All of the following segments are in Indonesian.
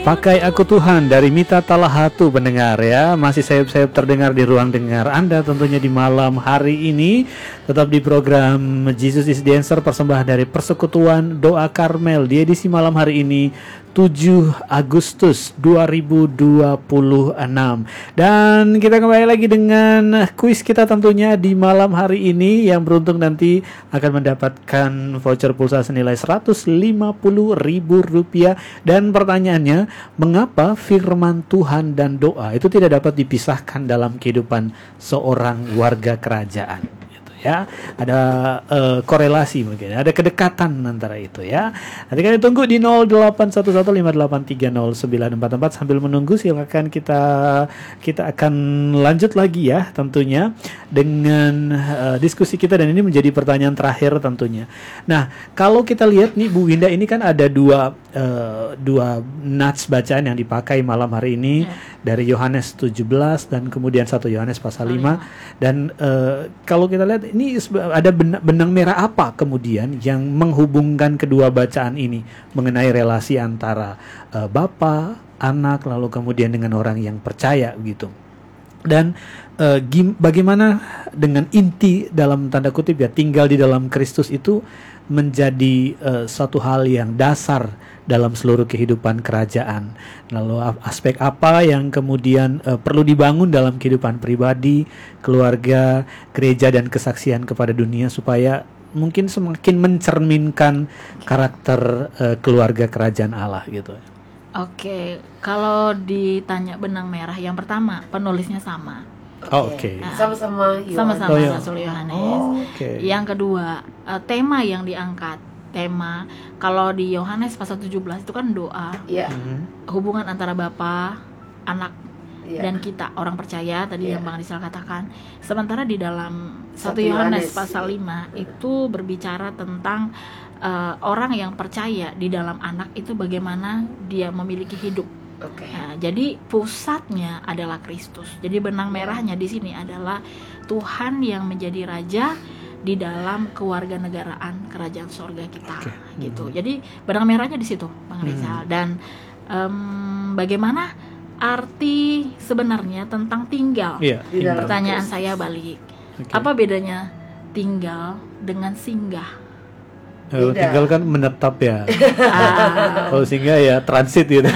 Pakai Aku Tuhan dari Mita Talahatu pendengar ya. Masih sayup-sayup terdengar di ruang dengar Anda tentunya di malam hari ini. Tetap di program Jesus is the Answer, persembahan dari Persekutuan Doa Karmel di edisi malam hari ini 7 Agustus 2026. Dan kita kembali lagi dengan kuis kita tentunya di malam hari ini. Yang beruntung nanti akan mendapatkan voucher pulsa senilai Rp150.000. Dan pertanyaannya, mengapa firman Tuhan dan doa itu tidak dapat dipisahkan dalam kehidupan seorang warga kerajaan? Ya, ada korelasi mungkin, ada kedekatan antara itu ya. Nanti kalian tunggu di 081158309444. Sambil menunggu silakan kita akan lanjut lagi ya tentunya dengan diskusi kita, dan ini menjadi pertanyaan terakhir tentunya. Nah, kalau kita lihat nih Bu Winda, ini kan ada dua nats bacaan yang dipakai malam hari ini dari Yohanes 17 dan kemudian 1 Yohanes pasal 5. Dan kalau kita lihat ini ada benang merah apa kemudian yang menghubungkan kedua bacaan ini mengenai relasi antara Bapa, Anak, lalu kemudian dengan orang yang percaya gitu. Dan bagaimana dengan inti dalam tanda kutip ya, tinggal di dalam Kristus itu menjadi suatu hal yang dasar dalam seluruh kehidupan kerajaan. Lalu aspek apa yang kemudian perlu dibangun dalam kehidupan pribadi, keluarga, gereja, dan kesaksian kepada dunia supaya mungkin semakin mencerminkan karakter keluarga kerajaan Allah gitu. Oke, kalau ditanya benang merah, yang pertama penulisnya sama. Oke. Nah, Sama-sama Rasul Yohanes. Yang kedua, tema yang diangkat. Tema kalau di Yohanes pasal 17 itu kan doa. Hubungan antara Bapa, Anak, dan kita orang percaya tadi yang Bang Rizal katakan. Sementara di dalam 1 Yohanes pasal 5 itu berbicara tentang orang yang percaya di dalam Anak itu bagaimana dia memiliki hidup. Nah, jadi pusatnya adalah Kristus. Jadi benang merahnya di sini adalah Tuhan yang menjadi raja di dalam kewarganegaraan kerajaan sorga kita, gitu. Jadi benang merahnya di situ, Bang Rizal. Dan bagaimana arti sebenarnya tentang tinggal? Pertanyaan saya balik, apa bedanya tinggal dengan singgah? Tinggal kan menetap ya. Kalau singgah ya transit gitu.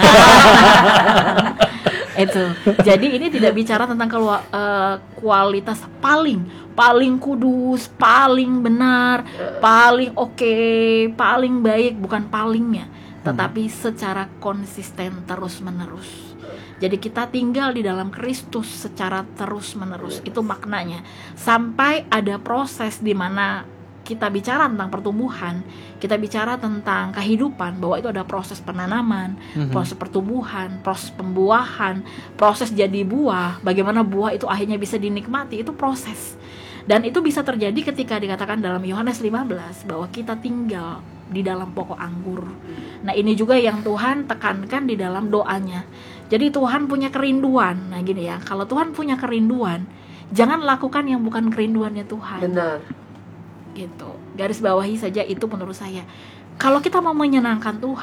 Itu. Jadi ini tidak bicara tentang kualitas paling kudus, paling benar, paling oke, paling baik, bukan palingnya, tetapi secara konsisten terus-menerus. Jadi kita tinggal di dalam Kristus secara terus-menerus. Itu maknanya. Sampai ada proses di mana kita bicara tentang pertumbuhan, kita bicara tentang kehidupan, bahwa itu ada proses penanaman, proses pertumbuhan, proses pembuahan, proses jadi buah. Bagaimana buah itu akhirnya bisa dinikmati, itu proses. Dan itu bisa terjadi ketika dikatakan dalam Yohanes 15 bahwa kita tinggal di dalam pokok anggur. Nah, ini juga yang Tuhan tekankan di dalam doanya. Jadi Tuhan punya kerinduan. Nah, gini ya, kalau Tuhan punya kerinduan, jangan lakukan yang bukan kerinduannya Tuhan. Benar. Gitu. Garis bawahi saja itu menurut saya. Kalau kita mau menyenangkan Tuhan,